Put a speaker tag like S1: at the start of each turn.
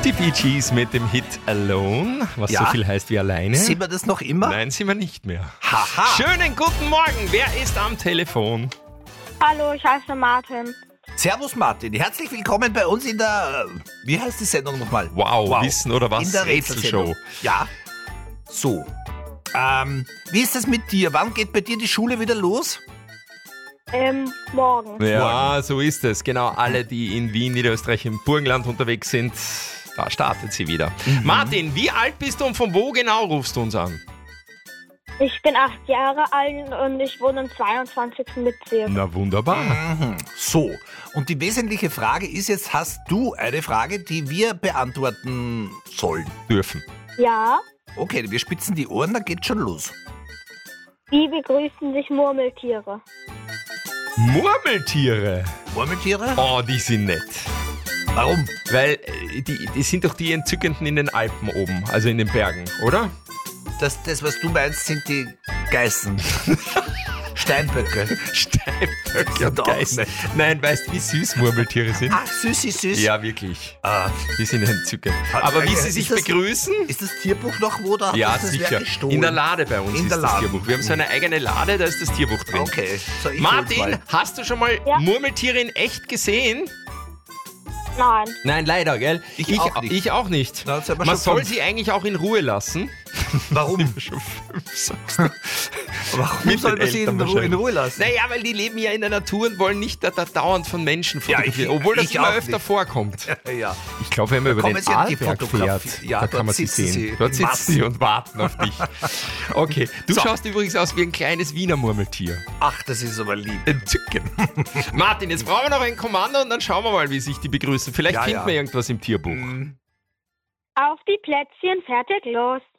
S1: Die Bee Gees mit dem Hit Alone, was
S2: Ja.
S1: so viel heißt wie alleine.
S2: Sehen wir das noch immer?
S1: Nein, sind wir nicht mehr.
S2: Haha.
S1: Schönen guten Morgen, wer ist am Telefon?
S3: Hallo, ich heiße Martin.
S2: Servus Martin, herzlich willkommen bei uns in der, wie heißt die Sendung nochmal?
S1: Wow, Wissen oder was?
S2: In der
S1: Rätselshow.
S2: Ja. So. Wie ist das mit dir? Wann geht bei dir die Schule wieder los?
S3: Morgen.
S1: Ja, so ist es. Genau, alle, die in Wien, Niederösterreich, im Burgenland unterwegs sind, da startet sie wieder. Martin, wie alt bist du und von wo genau rufst du uns an?
S3: Ich bin 8 Jahre alt und ich wohne im 22. Bezirk.
S1: Na wunderbar.
S2: So. Und die wesentliche Frage ist jetzt, hast du eine Frage, die wir beantworten sollen?
S1: Dürfen.
S3: Ja.
S2: Okay, wir spitzen die Ohren, dann geht's schon los.
S3: Wie begrüßen sich Murmeltiere?
S1: Murmeltiere.
S2: Murmeltiere?
S1: Oh, die sind nett.
S2: Warum?
S1: Weil die sind doch die Entzückenden in den Alpen oben, also in den Bergen, oder?
S2: Das, was du meinst, sind die Geißen. Steinböcke.
S1: Steinböcke
S2: Ja,
S1: und
S2: doch
S1: Geißen.
S2: nicht.
S1: Nein, weißt du, wie süß Murmeltiere sind?
S2: Ach, süß.
S1: Ja, wirklich.
S2: Ah,
S1: Die sind entzückend. Aber wie sie sich
S2: ist das-
S1: begrüßen?
S2: Ist das Tierbuch noch wo? Da
S1: Ja,
S2: hast du das
S1: sicher.
S2: Werk gestohlen?
S1: In der Lade bei uns
S2: In
S1: ist
S2: der
S1: das
S2: Lade.
S1: Tierbuch. Wir haben so eine eigene Lade, da ist das Tierbuch drin.
S2: Okay. So, ich hol's
S1: Martin,
S2: mal.
S1: hast du schon mal
S3: Ja.
S1: Murmeltiere in echt gesehen?
S3: Nein.
S1: Nein, leider, gell?
S2: Ich auch nicht.
S1: Ich auch nicht.
S2: Na, jetzt haben wir
S1: Man
S2: schon
S1: soll
S2: 5.
S1: sie eigentlich auch in Ruhe lassen.
S2: Warum?
S1: Schon 5 sagst.
S2: Warum
S1: Mit
S2: soll
S1: den
S2: man sie
S1: Eltern
S2: in Ruhe
S1: wahrscheinlich.
S2: lassen?
S1: Naja, weil die leben ja in der Natur und wollen nicht da dauernd von Menschen
S2: Ja,
S1: fotografieren, obwohl das
S2: ich
S1: immer
S2: auch
S1: öfter
S2: nicht.
S1: vorkommt.
S2: Ja.
S1: Ich glaube, wenn man über
S2: kommen
S1: den
S2: sie an die
S1: Arlberg fährt,
S2: Fotografie. Ja,
S1: da
S2: dort
S1: kann man sie
S2: sitzen
S1: sehen.
S2: sie
S1: Dort
S2: in
S1: sitzen
S2: Massen.
S1: sie und warten auf dich. Okay, du
S2: So.
S1: schaust übrigens aus wie ein kleines Wiener Murmeltier.
S2: Ach, das ist aber lieb.
S1: Entzücken. Martin, jetzt brauchen wir noch ein Kommando und dann schauen wir mal, wie sich die begrüßen. Vielleicht
S2: Ja,
S1: finden
S2: ja.
S1: wir irgendwas im Tierbuch.
S3: Auf die Plätzchen, fertig, los.